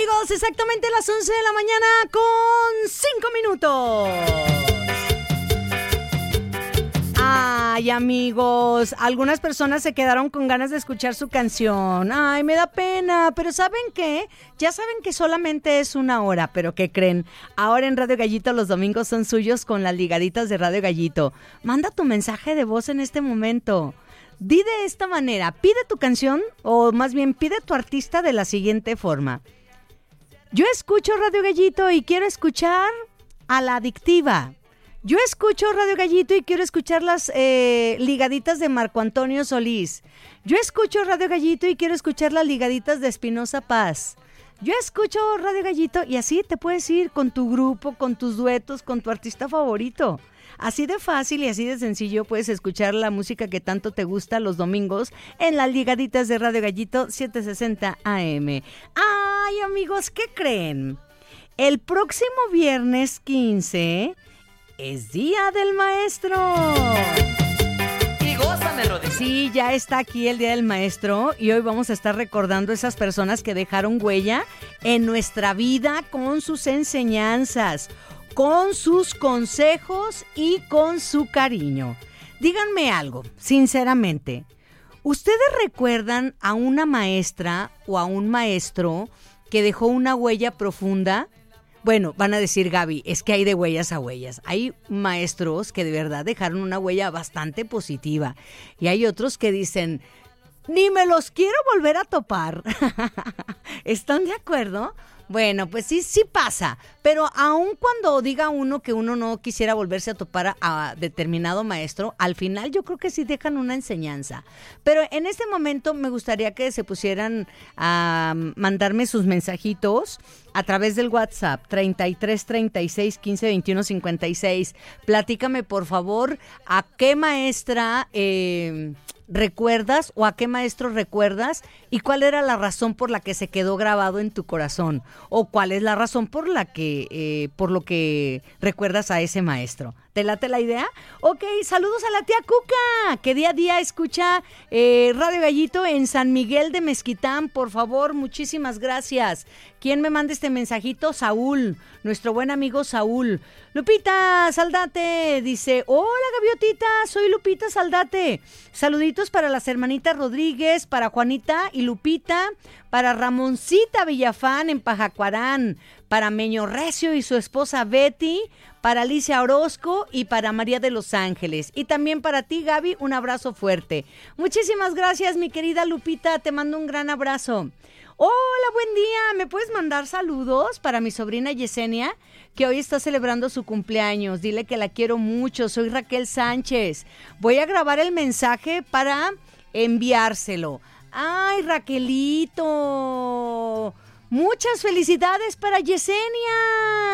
amigos, exactamente las 11 de la mañana con 5 minutos. Ay, amigos, algunas personas se quedaron con ganas de escuchar su canción. Ay, me da pena, pero ¿saben qué? Ya saben que solamente es una hora, pero ¿qué creen? Ahora en Radio Gallito los domingos son suyos con las ligaditas de Radio Gallito. Manda tu mensaje de voz en este momento. Di de esta manera, pide tu canción, o más bien pide tu artista de la siguiente forma. Yo escucho Radio Gallito y quiero escuchar a La Adictiva. Yo escucho Radio Gallito y quiero escuchar las ligaditas de Marco Antonio Solís. Yo escucho Radio Gallito y quiero escuchar las ligaditas de Espinosa Paz. Yo escucho Radio Gallito y así te puedes ir con tu grupo, con tus duetos, con tu artista favorito. Así de fácil y así de sencillo puedes escuchar la música que tanto te gusta los domingos en las ligaditas de Radio Gallito 760 AM. Ay, amigos, ¿qué creen? El próximo viernes 15 es Día del Maestro. Y gózamelo de... Sí, ya está aquí el Día del Maestro y hoy vamos a estar recordando a esas personas que dejaron huella en nuestra vida con sus enseñanzas, con sus consejos y con su cariño. Díganme algo, sinceramente. ¿Ustedes recuerdan a una maestra o a un maestro que dejó una huella profunda? Bueno, van a decir, Gaby, es que hay de huellas a huellas. Hay maestros que de verdad dejaron una huella bastante positiva. Y hay otros que dicen, ni me los quiero volver a topar. ¿Están de acuerdo? Bueno, pues sí pasa, pero aun cuando diga uno que uno no quisiera volverse a topar a determinado maestro, al final yo creo que sí dejan una enseñanza. Pero en este momento me gustaría que se pusieran a mandarme sus mensajitos a través del WhatsApp 33 36 15 21 56. Platícame, por favor, a qué maestra recuerdas o a qué maestro recuerdas y cuál era la razón por la que se quedó grabado en tu corazón o cuál es la razón por la que por lo que recuerdas a ese maestro. ¿Te late la idea? Ok, saludos a la tía Cuca, que día a día escucha Radio Gallito en San Miguel de Mezquitán. Por favor, muchísimas gracias. ¿Quién me manda este mensajito? Saúl, nuestro buen amigo Saúl. Lupita Saldate dice, hola Gaviotita, soy Lupita Saldate. Saluditos para las hermanitas Rodríguez, para Juanita y Lupita, para Ramoncita Villafán en Pajacuarán, para Meño Recio y su esposa Betty, para Alicia Orozco y para María de los Ángeles. Y también para ti, Gaby, un abrazo fuerte. Muchísimas gracias, mi querida Lupita, te mando un gran abrazo. Hola, buen día, ¿me puedes mandar saludos para mi sobrina Yesenia, que hoy está celebrando su cumpleaños? Dile que la quiero mucho, soy Raquel Sánchez. Voy a grabar el mensaje para enviárselo. ¡Ay, Raquelito! Muchas felicidades para Yesenia.